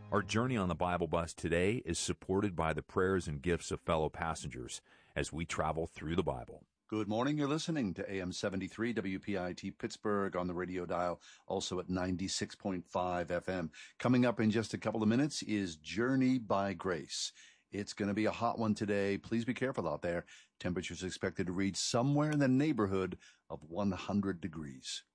Our journey on the Bible Bus today is supported by the prayers and gifts of fellow passengers as we travel through the Bible. Good morning. You're listening to AM 73 WPIT Pittsburgh on the radio dial, also at 96.5 FM. Coming up in just a couple of minutes is Journey by Grace. It's going to be a hot one today. Please be careful out there. Temperatures expected to reach somewhere in the neighborhood of 100 degrees.